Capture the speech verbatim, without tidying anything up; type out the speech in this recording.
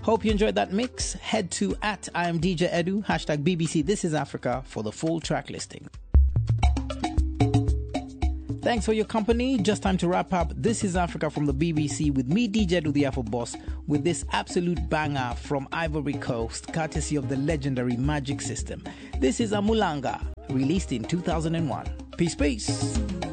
Hope you enjoyed that mix. Head to at I am D J Edu, hashtag B B C This Is Africa for the full track listing. Thanks for your company. Just time to wrap up This Is Africa from the B B C with me, D J Edu, the Afro Boss, with this absolute banger from Ivory Coast, courtesy of the legendary Magic System. This is Amulanga, released in two thousand one. Peace, peace.